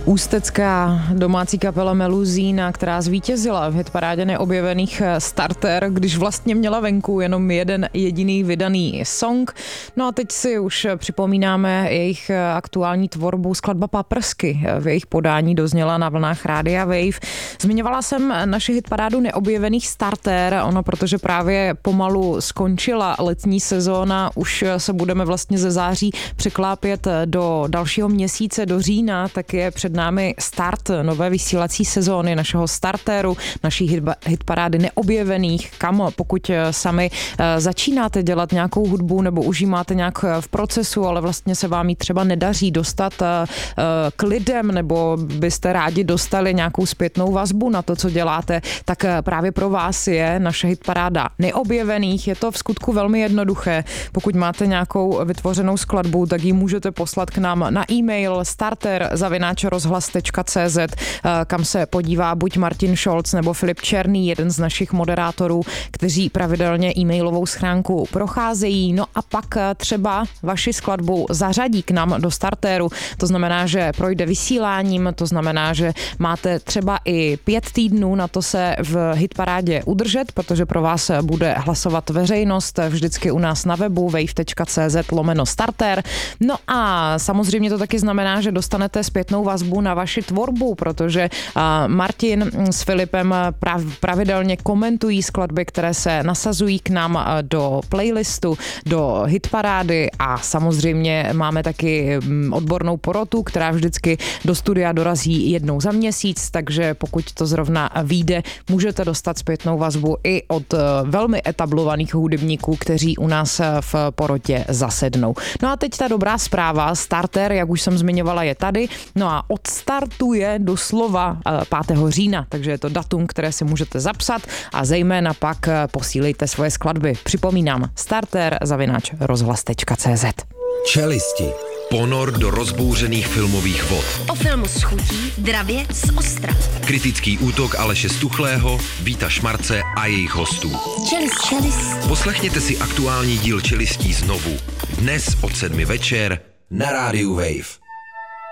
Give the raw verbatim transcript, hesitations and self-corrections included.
Ústecká domácí kapela Meluzína, která zvítězila v hitparádě neobjevených Starter, když vlastně měla venku jenom jeden jediný vydaný song. No a teď si už připomínáme jejich aktuální tvorbu. Skladba Paprsky v jejich podání dozněla na vlnách Rádia Wave. Zmiňovala jsem naši hitparádu neobjevených Starter, ono protože právě pomalu skončila letní sezóna, už se budeme vlastně ze září překlápět do dalšího měsíce, do října, tak je před námi start nové vysílací sezóny našeho startéru, naší hitparády neobjevených, kam pokud sami začínáte dělat nějakou hudbu nebo už ji máte nějak v procesu, ale vlastně se vám ji třeba nedaří dostat k lidem nebo byste rádi dostali nějakou zpětnou vazbu na to, co děláte, tak právě pro vás je naše hitparáda neobjevených. Je to v skutku velmi jednoduché. Pokud máte nějakou vytvořenou skladbu, tak ji můžete poslat k nám na e-mail starter zavináč rozhlas tečka cé zet, kam se podívá buď Martin Scholz nebo Filip Černý, jeden z našich moderátorů, kteří pravidelně e-mailovou schránku procházejí. No a pak třeba vaši skladbu zařadí k nám do startéru. To znamená, že projde vysíláním, to znamená, že máte třeba i pět týdnů na to se v hitparádě udržet, protože pro vás bude hlasovat veřejnost vždycky u nás na webu wave tečka cé zet lomeno starter. No a samozřejmě to taky znamená, že dostanete zpětnou vazbu na vaši tvorbu, protože Martin s Filipem pravidelně komentují skladby, které se nasazují k nám do playlistu, do hitparády a samozřejmě máme taky odbornou porotu, která vždycky do studia dorazí jednou za měsíc, takže pokud to zrovna vyjde, můžete dostat zpětnou vazbu i od velmi etablovaných hudebníků, kteří u nás v porotě zasednou. No a teď ta dobrá zpráva, starter, jak už jsem zmiňovala, je tady, no a odstartuje doslova pátého října, takže je to datum, které si můžete zapsat a zejména pak posílejte svoje skladby. Připomínám, starter zavináč rozhlas tečka cé zet. Čelisti. Ponor do rozbouřených filmových vod. O filmu s chutí, dravě z ostra. Kritický útok Aleše Stuchlého, Víta Šmarce a jejich hostů. Čelist, čelist. Poslechněte si aktuální díl Čelistí znovu. Dnes od sedmi večer na rádiu Wave.